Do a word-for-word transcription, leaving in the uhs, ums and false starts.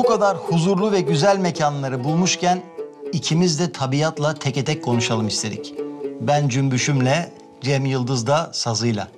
kadar huzurlu ve güzel mekanları bulmuşken ikimiz de tabiatla teke tek konuşalım istedik. Ben cümbüşümle, Cem Yıldız da sazıyla.